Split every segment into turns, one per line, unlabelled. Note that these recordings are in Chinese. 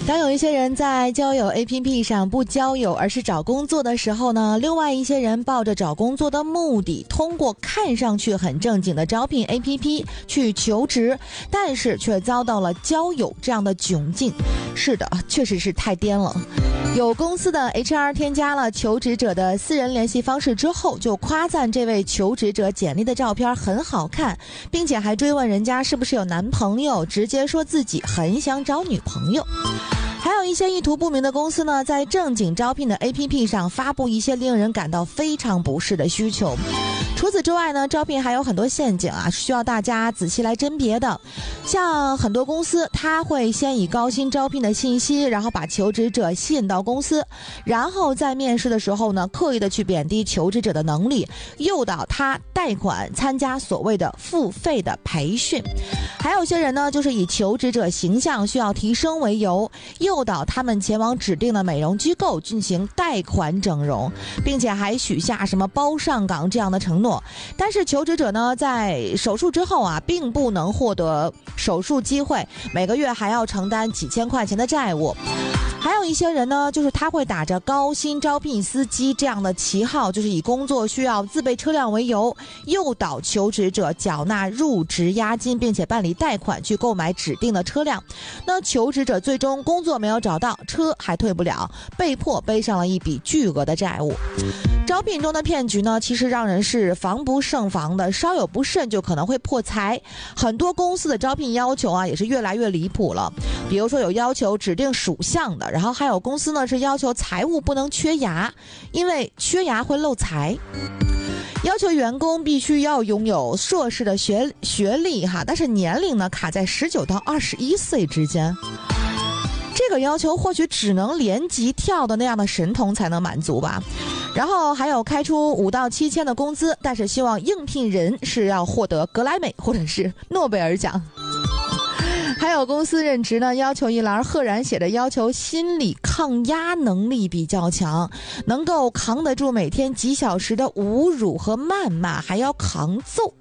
当有一些人在交友 APP 上不交友，而是找工作的时候呢，另外一些人抱着找工作的目的，通过看上去很正经的招聘 APP 去求职，但是却遭到了交友这样的窘境。是的，确实是太颠了。有公司的 HR 添加了求职者的私人联系方式之后，就夸赞这位求职者简历的照片很好看，并且还追问人家是不是有男朋友，直接说自己很想找女朋友。还有一些意图不明的公司呢，在正经招聘的 APP 上发布一些令人感到非常不适的需求。除此之外呢，招聘还有很多陷阱啊，需要大家仔细来甄别的。像很多公司，他会先以高薪招聘的信息，然后把求职者吸引到公司，然后在面试的时候呢，刻意的去贬低求职者的能力，诱导他贷款参加所谓的付费的培训。还有些人呢，就是以求职者形象需要提升为由，诱导他们前往指定的美容机构进行贷款整容，并且还许下什么包上岗这样的承诺。但是求职者呢，在手术之后啊，并不能获得手术机会，每个月还要承担几千块钱的债务。还有一些人呢，就是他会打着高薪招聘司机这样的旗号，就是以工作需要自备车辆为由，诱导求职者缴纳入职押金，并且办理贷款去购买指定的车辆。那求职者最终工作没有找到，车还退不了，被迫背上了一笔巨额的债务。招聘中的骗局呢，其实让人是防不胜防的，稍有不慎就可能会破财。很多公司的招聘要求啊，也是越来越离谱了。比如说有要求指定属相的，然后还有公司呢是要求财务不能缺牙，因为缺牙会漏财。要求员工必须要拥有硕士的学历哈，但是年龄呢卡在19到21岁之间。这个要求或许只能连级跳的那样的神童才能满足吧。然后还有开出5到7千的工资，但是希望应聘人是要获得格莱美或者是诺贝尔奖。还有公司任职呢，要求一栏赫然写着要求心理抗压能力比较强，能够扛得住每天几小时的侮辱和谩骂，还要扛揍。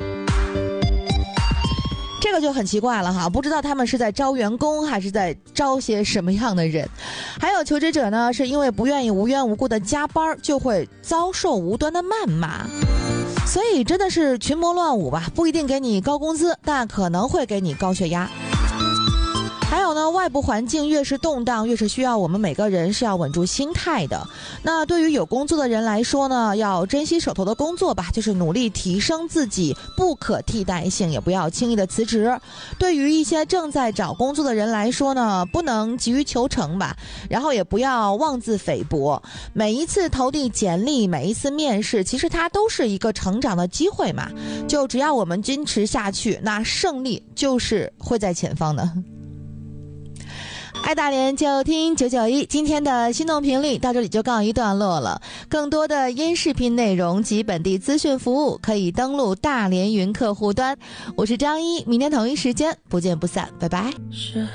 这个就很奇怪了哈，不知道他们是在招员工还是在招些什么样的人。还有求职者呢，是因为不愿意无缘无故的加班，就会遭受无端的谩骂。所以真的是群魔乱舞吧，不一定给你高工资，但可能会给你高血压。还有呢，外部环境越是动荡，越是需要我们每个人是要稳住心态的。那对于有工作的人来说呢，要珍惜手头的工作吧，就是努力提升自己不可替代性，也不要轻易的辞职。对于一些正在找工作的人来说呢，不能急于求成吧，然后也不要妄自菲薄。每一次投递简历，每一次面试，其实它都是一个成长的机会嘛。就只要我们坚持下去，那胜利就是会在前方的。爱大连就听991，今天的心动频率到这里就告一段落了。更多的音视频内容及本地资讯服务，可以登录大连云客户端。我是张一，明天同一时间不见不散，拜拜。